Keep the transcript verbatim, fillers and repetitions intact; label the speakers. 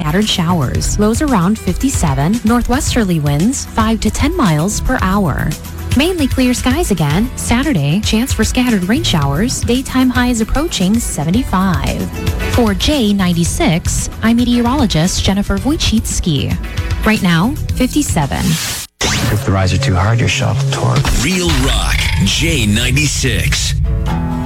Speaker 1: scattered showers. Lows around fifty-seven. Northwesterly winds five to ten miles per hour. Mainly clear skies again. Saturday, chance for scattered rain showers. Daytime highs approaching seventy-five. For J ninety-six, I'm meteorologist Jennifer Wojcicki. Right now, fifty-seven.
Speaker 2: If the rides are too hard, you're shot toward.
Speaker 3: Real Rock, J ninety-six.